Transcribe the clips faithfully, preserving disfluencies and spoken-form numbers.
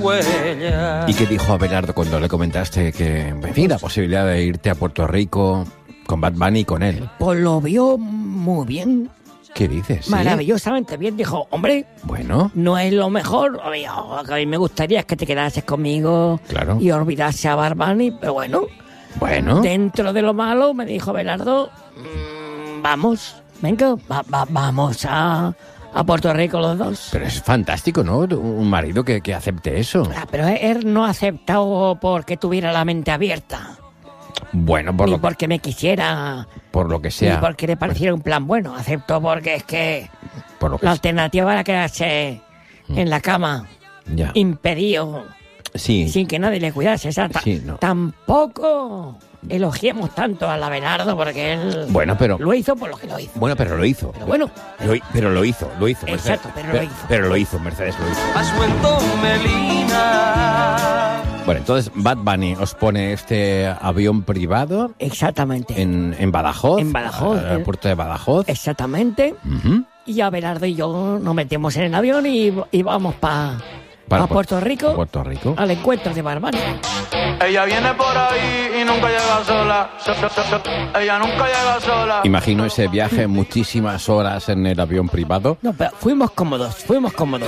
huellas. ¿Y qué dijo Abelardo cuando le comentaste que, en fin, la posibilidad de irte a Puerto Rico con Bad Bunny y con él? Pues lo vio muy bien. ¿Qué dices? ¿Sí? Maravillosamente bien. Dijo, hombre, bueno, no es lo mejor. Oye, lo que a mí me gustaría es que te quedases conmigo, claro, y olvidase a Bad Bunny, pero bueno, bueno, dentro de lo malo, me dijo Abelardo, mmm, vamos, venga, va, va, vamos a, a Puerto Rico los dos. Pero es fantástico, ¿no? Un marido que, que acepte eso. Ah, pero él no ha aceptado porque tuviera la mente abierta. Bueno, por ni lo que, porque me quisiera, por lo que sea. ni porque le pareciera un plan bueno. Aceptó porque es que, por lo que la sea. alternativa era quedarse mm. en la cama, ya. impedido, sí. sin que nadie le cuidase. O sea, sí, no. Tampoco elogiemos tanto al Abelardo porque él bueno, pero, lo hizo por lo que lo hizo. Bueno, pero lo hizo. Pero bueno. Lo, pero lo hizo, lo hizo. Exacto, Mercedes. pero, pero lo hizo. Pero lo hizo, Mercedes lo hizo. Ha suelto Melina. Bueno, entonces Bad Bunny os pone este avión privado. Exactamente. En, en Badajoz. En Badajoz. Al aeropuerto de Badajoz. Exactamente. Uh-huh. Y Abelardo y yo nos metemos en el avión y, y vamos pa, para pa Puerto Rico. Puerto Rico. Al encuentro de Bad Bunny. Ella viene por ahí y nunca llega sola. So, so, so, so. Ella nunca llega sola. Imagino ese viaje, muchísimas horas en el avión privado. No, pero fuimos cómodos, fuimos cómodos.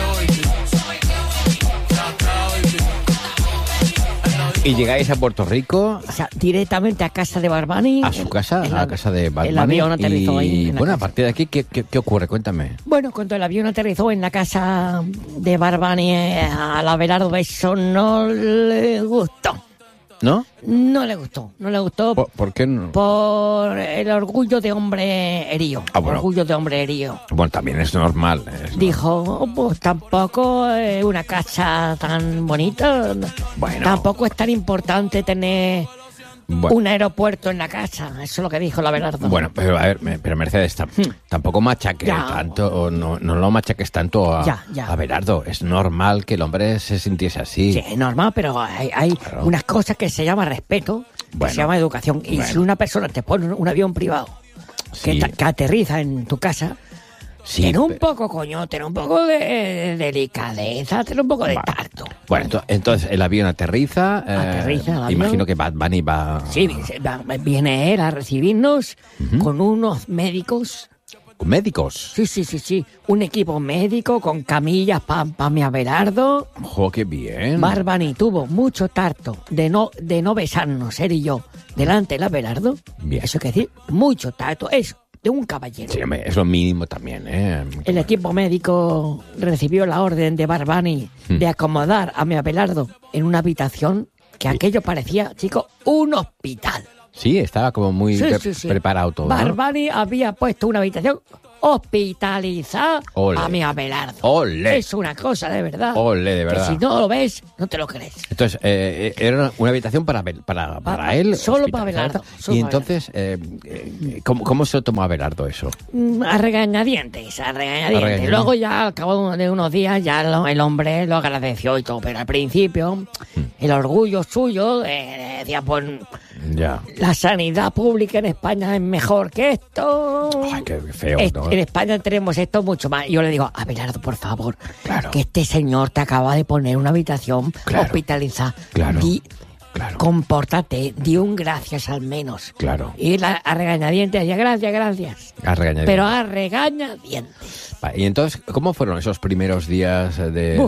Y llegáis a Puerto Rico. O sea, directamente a casa de Bad Bunny. A su casa, el, a la casa de Bad Bunny. El avión aterrizó y, ahí. Y bueno, a partir de aquí, ¿qué, qué, ¿qué ocurre? Cuéntame. Bueno, cuando el avión aterrizó en la casa de Bad Bunny, al Abelardo eso no le gustó. ¿No? No le gustó, no le gustó. ¿Por, ¿por qué no? Por el orgullo de hombre herido. Ah, bueno. Orgullo de hombre herido. Bueno, también es normal. Es Dijo, oh, pues tampoco es una casa tan bonita. Bueno. Tampoco es tan importante tener bueno. un aeropuerto en la casa. Eso es lo que dijo la Abelardo. Bueno, pero a ver, pero Mercedes, tam, hmm. tampoco machaques ya. tanto, o no, no lo machaques tanto a, ya, ya. a Abelardo. Es normal que el hombre se sintiese así. Sí, es normal, pero hay, hay claro. unas cosas que se llama respeto, que bueno. se llama educación. Y bueno. si una persona te pone un avión privado sí. que, que aterriza en tu casa, sí, ten un pero... poco, coño, ten un poco de, de delicadeza, ten un poco de vale. tacto. Bueno, ento- entonces el avión aterriza. Eh, aterriza el avión. Imagino que Bad Bunny va... Sí, viene él a recibirnos uh-huh. con unos médicos. ¿Con médicos? Sí, sí, sí, sí. Un equipo médico con camillas para pa mi Abelardo. ¡Jo, qué bien! Bad Bunny tuvo mucho tacto de no, de no besarnos, él y yo, delante del Abelardo. Bien. Eso quiere decir, mucho tacto. Eso. De un caballero. Sí, es lo mínimo también, ¿eh? El equipo médico recibió la orden de Bad Bunny hmm. de acomodar a mi Abelardo en una habitación que sí. aquello parecía, chico, un hospital. Sí, estaba como muy sí, pre- sí, sí. preparado todo, Bad ¿no? Bunny había puesto una habitación hospitalizada Ole. a mi Abelardo. ¡Ole! Es una cosa de verdad. ¡Ole, de verdad! Que si no lo ves, no te lo crees. Entonces, eh, era una habitación para, para, para, para él. Solo para Abelardo. Y entonces, eh, eh, ¿cómo, ¿cómo se lo tomó Abelardo eso? A regañadientes, a regañadientes. A regañadientes. Luego ya, al cabo de unos días, ya lo, el hombre lo agradeció y todo. Pero al principio, hmm. el orgullo suyo eh, decía, pues... Ya. La sanidad pública en España es mejor que esto. Ay, qué feo, es, ¿no? En España tenemos esto mucho más. Yo le digo, Abelardo, por favor, claro. que este señor te acaba de poner una habitación claro. hospitalizada. Claro. Di, claro. Compórtate, di un gracias al menos. Claro. Y la, a regañadientes, ya gracias, gracias. A regañadientes. Pero a regañadientes. Y entonces, ¿cómo fueron esos primeros días de...